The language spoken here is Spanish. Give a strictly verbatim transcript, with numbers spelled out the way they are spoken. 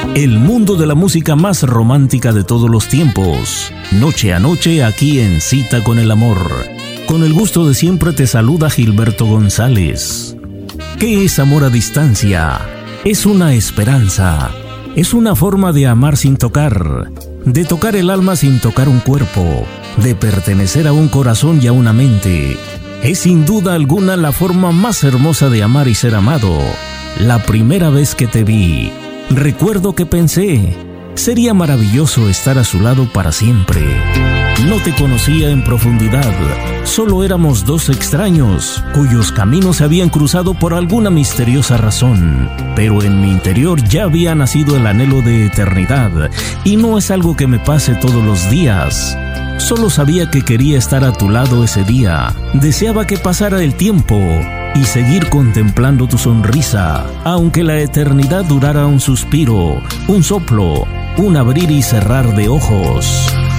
El mundo de la música más romántica de todos los tiempos. Noche a noche aquí en Cita con el Amor. Con el gusto de siempre te saluda Gilberto González. ¿Qué es amor a distancia? Es una esperanza. Es una forma de amar sin tocar, de tocar el alma sin tocar un cuerpo, de pertenecer a un corazón y a una mente. Es sin duda alguna la forma más hermosa de amar y ser amado. La primera vez que te vi, recuerdo que pensé, sería maravilloso estar a su lado para siempre. No te conocía en profundidad, solo éramos dos extraños, cuyos caminos se habían cruzado por alguna misteriosa razón. Pero en mi interior ya había nacido el anhelo de eternidad, y no es algo que me pase todos los días. Solo sabía que quería estar a tu lado ese día, deseaba que pasara el tiempo y seguir contemplando tu sonrisa, aunque la eternidad durara un suspiro, un soplo, un abrir y cerrar de ojos.